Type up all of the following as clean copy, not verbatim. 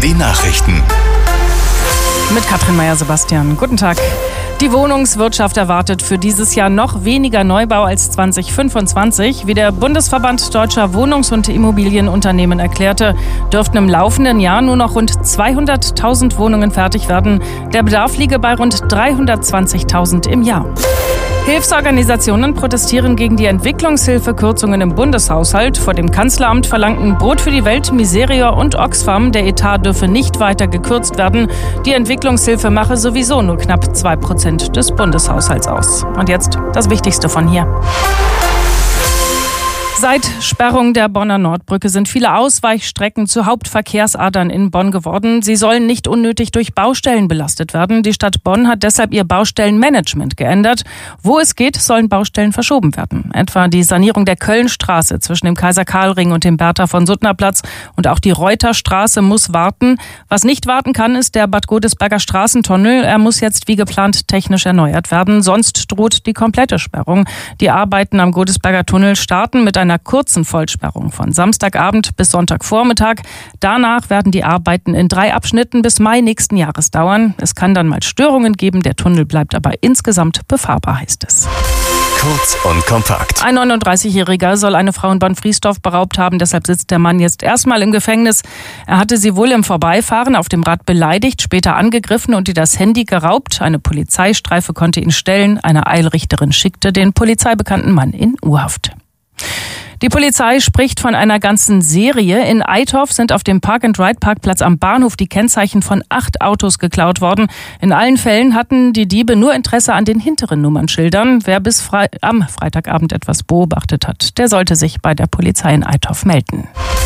Die Nachrichten. Mit Katrin Meyer-Sebastian. Guten Tag. Die Wohnungswirtschaft erwartet für dieses Jahr noch weniger Neubau als 2025. Wie der Bundesverband Deutscher Wohnungs- und Immobilienunternehmen erklärte, dürften im laufenden Jahr nur noch rund 200.000 Wohnungen fertig werden. Der Bedarf liege bei rund 320.000 im Jahr. Hilfsorganisationen protestieren gegen die Entwicklungshilfekürzungen im Bundeshaushalt. Vor dem Kanzleramt verlangten Brot für die Welt, Miserior und Oxfam, der Etat dürfe nicht weiter gekürzt werden. Die Entwicklungshilfe mache sowieso nur knapp 2% des Bundeshaushalts aus. Und jetzt das Wichtigste von hier. Seit Sperrung der Bonner Nordbrücke sind viele Ausweichstrecken zu Hauptverkehrsadern in Bonn geworden. Sie sollen nicht unnötig durch Baustellen belastet werden. Die Stadt Bonn hat deshalb ihr Baustellenmanagement geändert. Wo es geht, sollen Baustellen verschoben werden. Etwa die Sanierung der Kölnstraße zwischen dem Kaiser-Karl-Ring und dem Bertha-von-Suttner-Platz und auch die Reuterstraße muss warten. Was nicht warten kann, ist der Bad Godesberger Straßentunnel. Er muss jetzt wie geplant technisch erneuert werden. Sonst droht die komplette Sperrung. Die Arbeiten am Godesberger Tunnel starten mit einer kurzen Vollsperrung von Samstagabend bis Sonntagvormittag. Danach werden die Arbeiten in 3 Abschnitten bis Mai nächsten Jahres dauern. Es kann dann mal Störungen geben, der Tunnel bleibt aber insgesamt befahrbar, heißt es. Kurz und kompakt. Ein 39-Jähriger soll eine Frau in Bonn-Friesdorf beraubt haben. Deshalb sitzt der Mann jetzt erstmal im Gefängnis. Er hatte sie wohl im Vorbeifahren auf dem Rad beleidigt, später angegriffen und ihr das Handy geraubt. Eine Polizeistreife konnte ihn stellen. Eine Eilrichterin schickte den polizeibekannten Mann in U-Haft. Die Polizei spricht von einer ganzen Serie. In Eitorf sind auf dem Park-and-Ride-Parkplatz am Bahnhof die Kennzeichen von 8 Autos geklaut worden. In allen Fällen hatten die Diebe nur Interesse an den hinteren Nummernschildern. Wer bis am Freitagabend etwas beobachtet hat, der sollte sich bei der Polizei in Eitorf melden.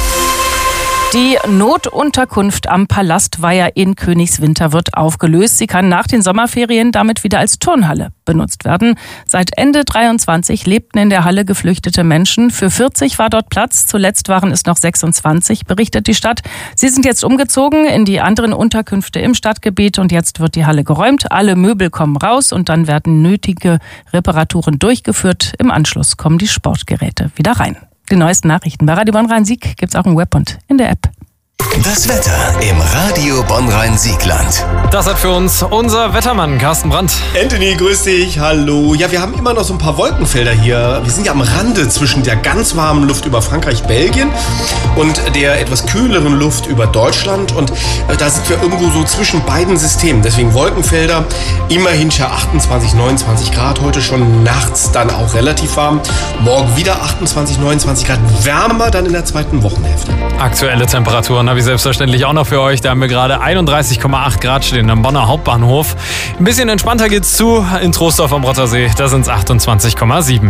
Die Notunterkunft am Palastweiher in Königswinter wird aufgelöst. Sie kann nach den Sommerferien damit wieder als Turnhalle benutzt werden. Seit Ende 23 lebten in der Halle geflüchtete Menschen. Für 40 war dort Platz. Zuletzt waren es noch 26, berichtet die Stadt. Sie sind jetzt umgezogen in die anderen Unterkünfte im Stadtgebiet und jetzt wird die Halle geräumt. Alle Möbel kommen raus und dann werden nötige Reparaturen durchgeführt. Im Anschluss kommen die Sportgeräte wieder rein. Die neuesten Nachrichten bei Radio Bonn-Rhein-Sieg gibt's auch im Web und in der App. Das Wetter im Radio Bonn-Rhein-Siegland. Das hat für uns unser Wettermann Carsten Brandt. Anthony, grüß dich, hallo. Ja, wir haben immer noch so ein paar Wolkenfelder hier. Wir sind ja am Rande zwischen der ganz warmen Luft über Frankreich, Belgien und der etwas kühleren Luft über Deutschland. Und da sind wir irgendwo so zwischen beiden Systemen. Deswegen Wolkenfelder, immerhin schon 28, 29 Grad. Heute schon nachts dann auch relativ warm. Morgen wieder 28, 29 Grad. Wärmer dann in der zweiten Wochenhälfte. Aktuelle Temperaturen habe ich selbstverständlich auch noch für euch. Da haben wir gerade 31,8 Grad stehen am Bonner Hauptbahnhof. Ein bisschen entspannter geht's zu in Troisdorf am Rottersee. Da sind es 28,7.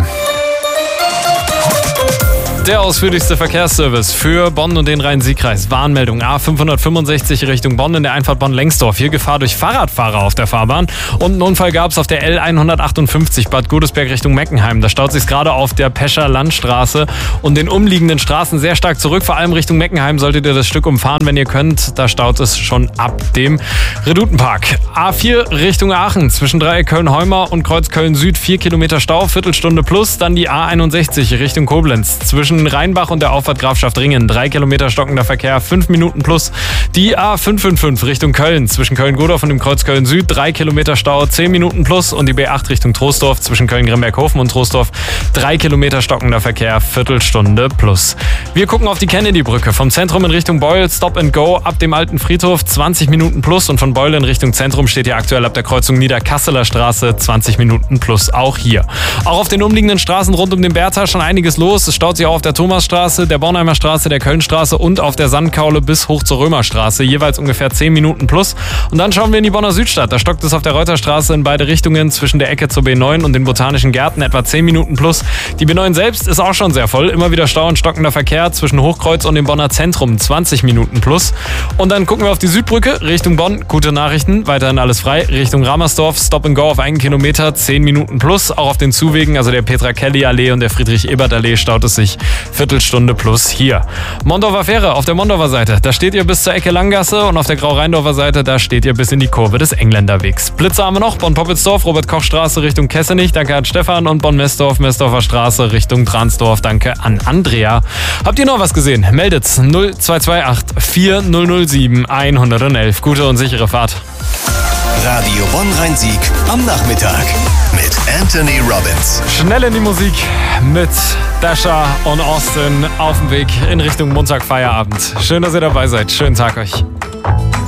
Der ausführlichste Verkehrsservice für Bonn und den Rhein-Sieg-Kreis. Warnmeldung A565 Richtung Bonn in der Einfahrt Bonn-Lengsdorf. Hier Gefahr durch Fahrradfahrer auf der Fahrbahn. Und einen Unfall gab es auf der L158 Bad Godesberg Richtung Meckenheim. Da staut sich gerade auf der Pescher Landstraße und den umliegenden Straßen sehr stark zurück. Vor allem Richtung Meckenheim solltet ihr das Stück umfahren, wenn ihr könnt. Da staut es schon ab dem Redutenpark. A4 Richtung Aachen zwischen Dreieck Köln-Heumer und Kreuz Köln-Süd 4 Kilometer Stau, Viertelstunde plus. Dann die A61 Richtung Koblenz zwischen Rheinbach und der Auffahrt Grafschaft Ringen. 3 Kilometer stockender Verkehr, 5 Minuten plus. Die A555 Richtung Köln zwischen Köln-Godorf und dem Kreuz Köln-Süd. 3 Kilometer Stau, 10 Minuten plus. Und die B8 Richtung Troisdorf zwischen Köln-Grimberghofen und Troisdorf. 3 Kilometer stockender Verkehr, Viertelstunde plus. Wir gucken auf die Kennedy-Brücke. Vom Zentrum in Richtung Beul, Stop and Go ab dem alten Friedhof, 20 Minuten plus. Und von Beul in Richtung Zentrum steht hier aktuell ab der Kreuzung Niederkasseler Straße, 20 Minuten plus. Auch hier. Auch auf den umliegenden Straßen rund um den Bertha schon einiges los. Es staut sich auch auf der Thomasstraße, der Bornheimer Straße, der Kölnstraße und auf der Sandkaule bis hoch zur Römerstraße. Jeweils ungefähr 10 Minuten plus. Und dann schauen wir in die Bonner Südstadt. Da stockt es auf der Reuterstraße in beide Richtungen zwischen der Ecke zur B9 und den Botanischen Gärten etwa 10 Minuten plus. Die B9 selbst ist auch schon sehr voll. Immer wieder Stau und stockender Verkehr zwischen Hochkreuz und dem Bonner Zentrum 20 Minuten plus. Und dann gucken wir auf die Südbrücke Richtung Bonn. Gute Nachrichten, weiterhin alles frei. Richtung Ramersdorf, Stop and Go auf 1 Kilometer, 10 Minuten plus. Auch auf den Zuwegen, also der Petra-Kelly-Allee und der Friedrich-Ebert-Allee staut es sich Viertelstunde plus hier. Mondorfer Fähre auf der Mondorfer Seite. Da steht ihr bis zur Ecke Langgasse und auf der Grau-Rheindorfer Seite, da steht ihr bis in die Kurve des Engländerwegs. Blitze haben wir noch. Bonn-Poppelsdorf, Robert-Koch-Straße Richtung Kessenich. Danke an Stefan. Und Bonn-Messdorf, Messdorfer Straße Richtung Dransdorf. Danke an Andrea. Habt ihr noch was gesehen? Meldet's 0228 4007 111. Gute und sichere Fahrt. Radio Bonn-Rhein-Sieg am Nachmittag mit Anthony Robbins. Schnell in die Musik mit Dasha und Austin auf dem Weg in Richtung Montag Feierabend. Schön, dass ihr dabei seid. Schönen Tag euch.